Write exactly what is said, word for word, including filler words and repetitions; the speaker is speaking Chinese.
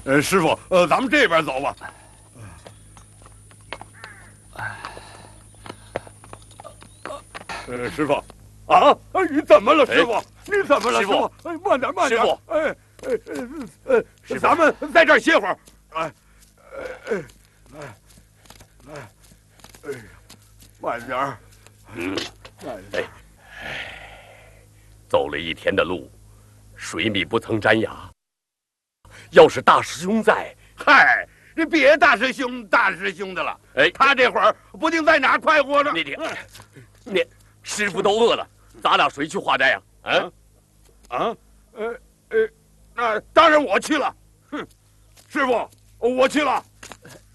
呃，师傅，呃，咱们这边走吧。呃，师傅，啊，哎，你怎么了，师傅？你怎么了，师傅？哎，慢点，慢点。师傅，哎，哎，呃，呃，师傅，咱们在这儿歇会儿。哎，哎，哎，哎，哎呀，慢点儿。嗯，慢点。哎， 走了一天的路，水米不曾沾牙。要是大师兄在， 嗨，你别大师兄大师兄的了。哎，他这会儿不定在哪儿快活呢。 你你你，师傅都饿了，咱俩谁去化斋呀？啊啊，呃呃，那当然我去了。哼，师傅，我去了。